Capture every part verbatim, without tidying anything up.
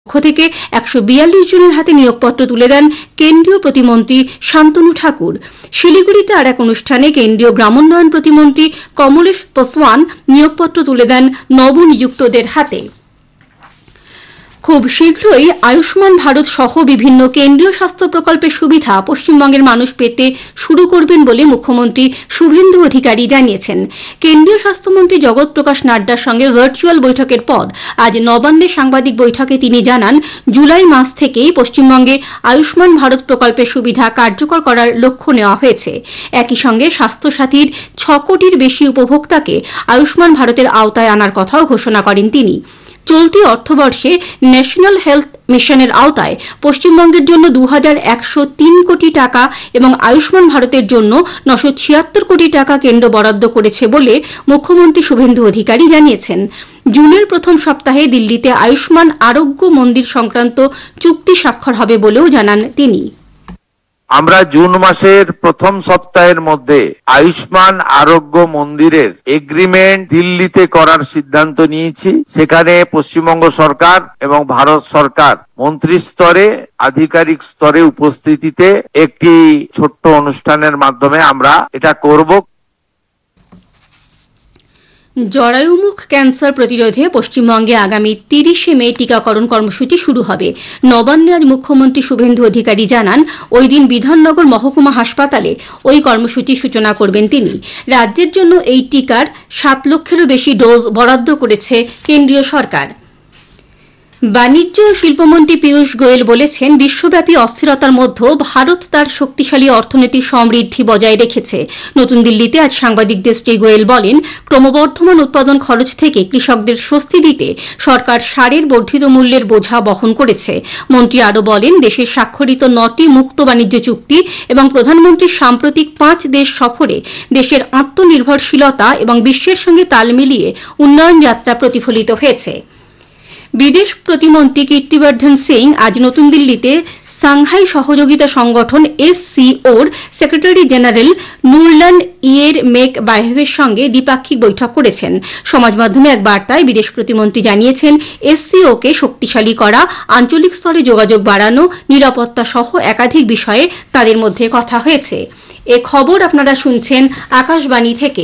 পক্ষ থেকে একশো বিয়াল্লিশ জনের হাতে নিয়োগপত্র তুলে দেন কেন্দ্রীয় প্রতিমন্ত্রী শান্তনু ঠাকুর। শিলিগুড়িতে আর এক অনুষ্ঠানে কেন্দ্রীয় গ্রামোন্নয়ন প্রতিমন্ত্রী কমলেশ পাসওয়ান নিয়োগপত্র তুলে দেন নবনিযুক্তদের হাতে। খুব শীঘ্রই আয়ুষ্মান ভারত সহ বিভিন্ন কেন্দ্রীয় স্বাস্থ্য প্রকল্পের সুবিধা পশ্চিমবঙ্গের মানুষ পেতে শুরু করবেন বলে মুখ্যমন্ত্রী শুভেন্দু অধিকারী জানিয়েছেন। কেন্দ্রীয় স্বাস্থ্যমন্ত্রী জগৎ প্রকাশ নাড্ডার সঙ্গে ভার্চুয়াল বৈঠকের পর আজ নবান্নে সাংবাদিক বৈঠকে তিনি জানান, জুলাই মাস থেকেই পশ্চিমবঙ্গে আয়ুষ্মান ভারত প্রকল্পের সুবিধা কার্যকর করার লক্ষ্য নেওয়া হয়েছে। একই সঙ্গে স্বাস্থ্যসাথীর ছ কোটির বেশি উপভোক্তাকে আয়ুষ্মান ভারতের আওতায় আনার কথাও ঘোষণা করেন তিনি। চলতি অর্থবর্ষে ন্যাশনাল হেলথ মিশনের আওতায় পশ্চিমবঙ্গের জন্য দু হাজার একশো তিন কোটি টাকা এবং আয়ুষ্মান ভারতের জন্য নশো ছিয়াত্তর কোটি টাকা কেন্দ্র বরাদ্দ করেছে বলে মুখ্যমন্ত্রী শুভেন্দু অধিকারী জানিয়েছেন। জুনের প্রথম সপ্তাহে দিল্লিতে আয়ুষ্মান আরোগ্য মন্দির সংক্রান্ত চুক্তি স্বাক্ষর হবে বলেও জানান তিনি। আমরা জুন মাসের প্রথম সপ্তাহের মধ্যে আয়ুষ্মান আরোগ্য মন্দিরের এগ্রিমেন্ট দিল্লিতে করার সিদ্ধান্ত নিয়েছি। সেখানে পশ্চিমবঙ্গ সরকার এবং ভারত সরকার মন্ত্রী স্তরে, আধিকারিক স্তরে উপস্থিতিতে একটি ছোট্ট অনুষ্ঠানের মাধ্যমে আমরা এটা করব। জরায়ুমুখ ক্যান্সার প্রতিরোধে পশ্চিমবঙ্গে আগামী তিরিশে মে টিকাকরণ কর্মসূচি শুরু হবে। নবান্নে আজ মুখ্যমন্ত্রী শুভেন্দু অধিকারী জানান, ওই দিন বিধাননগর মহকুমা হাসপাতালে ওই কর্মসূচির সূচনা করবেন তিনি। রাজ্যের জন্য এই টিকার সাত লক্ষেরও বেশি ডোজ বরাদ্দ করেছে কেন্দ্রীয় সরকার। বাণিজ্য ও শিল্পমন্ত্রী পীযূষ গোয়েল বলেছেন, বিশ্বব্যাপী অস্থিরতার মধ্যেও ভারত তার শক্তিশালী অর্থনৈতিক সমৃদ্ধি বজায় রেখেছে। নতুন দিল্লিতে আজ সাংবাদিকদের শ্রী গোয়েল বলেন, ক্রমবর্ধমান উৎপাদন খরচ থেকে কৃষকদের স্বস্তি দিতে সরকার সারের বর্ধিত মূল্যের বোঝা বহন করেছে। মন্ত্রী আরও বলেন, দেশের স্বাক্ষরিত নটি মুক্ত বাণিজ্য চুক্তি এবং প্রধানমন্ত্রীর সাম্প্রতিক পাঁচ দেশ সফরে দেশের আত্মনির্ভরশীলতা এবং বিশ্বের সঙ্গে তাল মিলিয়ে উন্নয়ন যাত্রা প্রতিফলিত হয়েছে। বিদেশ প্রতিমন্ত্রী কীর্তিবর্ধন সিং আজ নতুন দিল্লিতে সাংহাই সহযোগিতা সংগঠন এসসিওর সেক্রেটারি জেনারেল নুরলান ইয়ের মেক বায়েভের সঙ্গে দ্বিপাক্ষিক বৈঠক করেছেন। সমাজ মাধ্যমে এক বার্তায় বিদেশ প্রতিমন্ত্রী জানিয়েছেন, এসসিওকে শক্তিশালী করা, আঞ্চলিক স্তরে যোগাযোগ বাড়ানো, নিরাপত্তা সহ একাধিক বিষয়ে তাদের মধ্যে কথা হয়েছে। এ খবর আপনারা শুনছেন আকাশবাণী থেকে।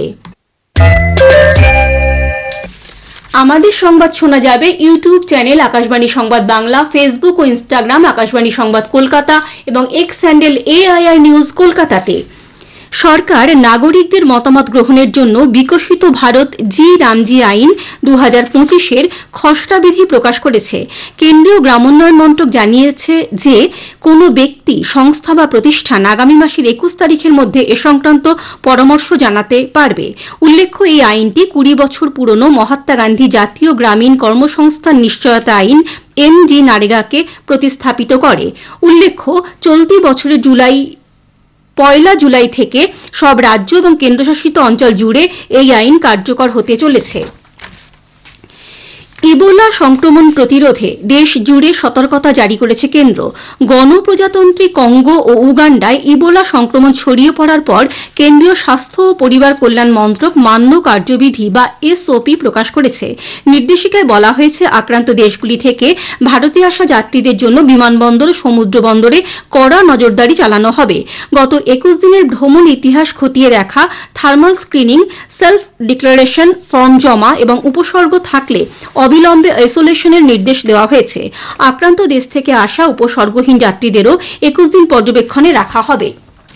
আমাদের সংবাদ শোনা যাবে ইউটিউব চ্যানেল আকাশবাণী সংবাদ বাংলা, ফেসবুক ও ইনস্টাগ্রাম আকাশবাণী সংবাদ কলকাতা এবং এক্স হ্যান্ডেল এআইআর নিউজ কলকাতাতে। সরকার নাগরিকদের মতামত গ্রহণের জন্য বিকশিত ভারত জি রামজি আইন দু হাজার পঁচিশের খসড়া বিধি প্রকাশ করেছে। কেন্দ্রীয় গ্রামোন্নয়ন মন্ত্রক জানিয়েছে যে কোনো ব্যক্তি, সংস্থা বা প্রতিষ্ঠান আগামী মাসের একুশ তারিখের মধ্যে এ সংক্রান্ত পরামর্শ জানাতে পারবে। উল্লেখ্য, এই আইনটি কুড়ি বছর পুরনো মহাত্মা গান্ধী জাতীয় গ্রামীণ কর্মসংস্থান নিশ্চয়তা আইন এম জি নারেগাকে প্রতিস্থাপিত করে। উল্লেখ্য, চলতি বছরের জুলাই পয়লা জুলাই থেকে সব রাজ্য এবং কেন্দ্রশাসিত অঞ্চল জুড়ে এই আইন কার্যকর হতে চলেছে। ইবোলা সংক্রমণ প্রতিরোধে দেশ জুড়ে সতর্কতা জারি করেছে কেন্দ্র। গণপ্রজাতন্ত্রী কঙ্গো ও উগান্ডায় ইবোলা সংক্রমণ ছড়িয়ে পড়ার পর কেন্দ্রীয় স্বাস্থ্য ও পরিবার কল্যাণ মন্ত্রক মান্য কার্যবিধি বা এসওপি প্রকাশ করেছে। নির্দেশিকায় বলা হয়েছে, আক্রান্ত দেশগুলি থেকে ভারতে আসা যাত্রীদের জন্য বিমানবন্দর ও সমুদ্র বন্দরে কড়া নজরদারি চালানো হবে। গত একুশ দিনের ভ্রমণ ইতিহাস খতিয়ে দেখা, thermal screening, self declaration form জমা এবং উপসর্গ থাকলে অবিলম্বে আইসোলেশনের নির্দেশ দেওয়া হয়েছে। আক্রান্ত দেশ থেকে আসা উপসর্গহীন যাত্রীদেরও একুশ দিন পর্যবেক্ষণে রাখা হবে।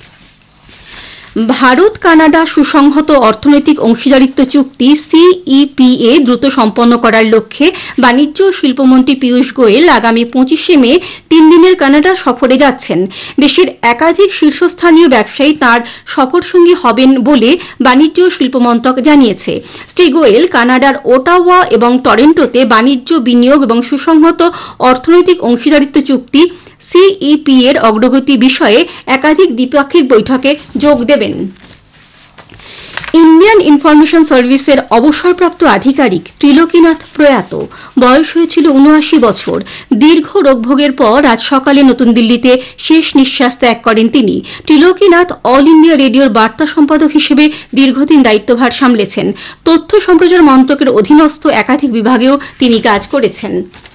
ভারত কানাডা সুসংহত অর্থনৈতিক অংশীদারিত্ব চুক্তি সিইপিএ দ্রুত সম্পন্ন করার লক্ষ্যে বাণিজ্য ও শিল্পমন্ত্রী পীযূষ গোয়েল আগামী পঁচিশে মে তিন দিনের কানাডা সফরে যাচ্ছেন। দেশের একাধিক শীর্ষস্থানীয় ব্যবসায়ী তাঁর সফরসঙ্গী হবেন বলে বাণিজ্য ও শিল্প মন্ত্রক জানিয়েছে। শ্রী গোয়েল কানাডার ওটাওয়া এবং টরেন্টোতে বাণিজ্য, বিনিয়োগ এবং সুসংহত অর্থনৈতিক অংশীদারিত্ব চুক্তি সিইপি এর অগ্রগতি বিষয়ে একাধিক দ্বিপাক্ষিক বৈঠকে যোগ দেবেন। ইন্ডিয়ান ইনফরমেশন সার্ভিসের অবসরপ্রাপ্ত আধিকারিক ত্রিলোকীনাথ প্রয়াত। বয়স হয়েছিল উনআশি বছর। দীর্ঘ রোগভোগের পর আজ সকালে নতুন দিল্লিতে শেষ নিঃশ্বাস ত্যাগ করেন তিনি। ত্রিলোকীনাথ অল ইন্ডিয়া রেডিওর বার্তা সম্পাদক হিসেবে দীর্ঘদিন দায়িত্বভার সামলেছেন। তথ্য সম্প্রচার মন্ত্রকের অধীনস্থ একাধিক বিভাগেও তিনি কাজ করেছেন।